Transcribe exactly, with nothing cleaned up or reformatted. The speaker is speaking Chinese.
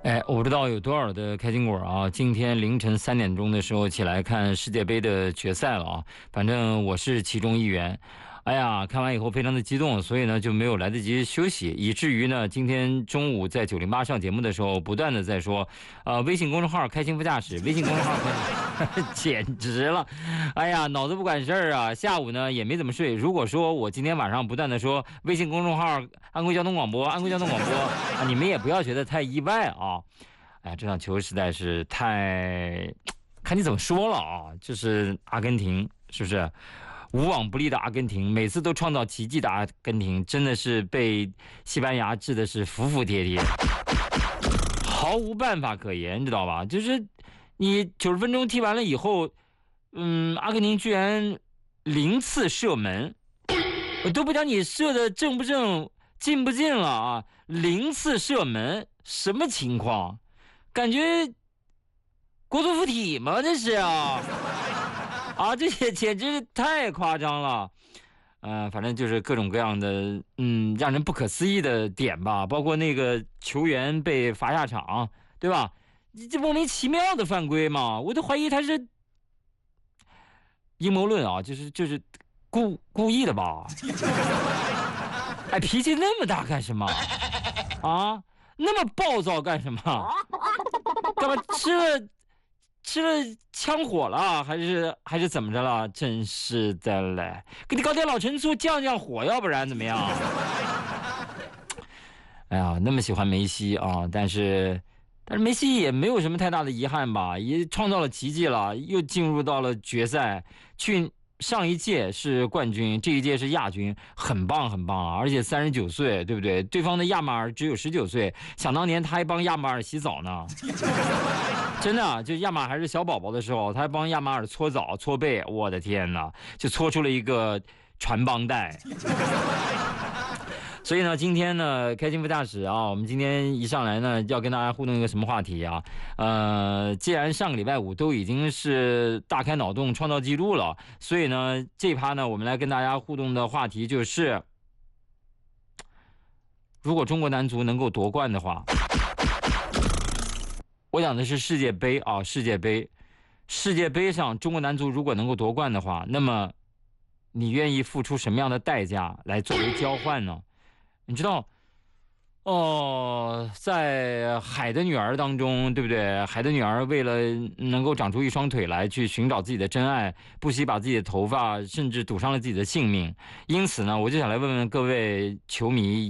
哎，我不知道有多少的开心果啊！今天凌晨三点钟的时候起来看世界杯的决赛了啊，反正我是其中一员。哎呀，看完以后非常的激动，所以呢就没有来得及休息，以至于呢今天中午在九零八上节目的时候，不断的在说，呃，微信公众号开心副驾驶，微信公众号开心，简直了！哎呀，脑子不管事儿啊！下午呢也没怎么睡。如果说我今天晚上不断的说微信公众号安徽交通广播，安徽交通广播啊，你们也不要觉得太意外啊。哎呀，这场球实在是太，看你怎么说了啊！就是阿根廷，是不是？无往不利的阿根廷，每次都创造奇迹的阿根廷，真的是被西班牙治的是服服帖帖，毫无办法可言，你知道吧？就是你九十分钟踢完了以后，嗯，阿根廷居然零次射门，我都不讲你射的正不正、进不进了啊！零次射门，什么情况？感觉国足附体吗？这是啊！啊，这些简直太夸张了，呃，反正就是各种各样的，嗯，让人不可思议的点吧，包括那个球员被罚下场，对吧？这莫名其妙的犯规嘛，我都怀疑他是阴谋论啊，就是就是故故意的吧？哎，脾气那么大干什么？啊，那么暴躁干什么？干嘛吃了？吃了枪火了，还是还是怎么着了？真是的嘞！给你搞点老陈醋降降火，要不然怎么样？哎呀，那么喜欢梅西啊，但是但是梅西也没有什么太大的遗憾吧，也创造了奇迹了，又进入到了决赛。去上一届是冠军，这一届是亚军，很棒很棒啊！而且三十九岁，对不对？对方的亚马尔只有十九岁，想当年他还帮亚马尔洗澡呢。真的，就亚马还是小宝宝的时候，他还帮亚马尔搓澡、搓背，我的天哪，就搓出了一个传帮带。所以呢，今天呢，开心副驾驶啊，我们今天一上来呢，要跟大家互动一个什么话题啊？呃，既然上个礼拜五都已经是大开脑洞、创造记录了，所以呢，这趴呢，我们来跟大家互动的话题就是，如果中国男足能够夺冠的话。我讲的是世界杯啊，世界杯，世界杯上中国男足如果能够夺冠的话，那么你愿意付出什么样的代价来作为交换呢？你知道，哦，在海的女儿当中，对不对？海的女儿为了能够长出一双腿来，去寻找自己的真爱，不惜把自己的头发甚至赌上了自己的性命。因此呢，我就想来问问各位球迷。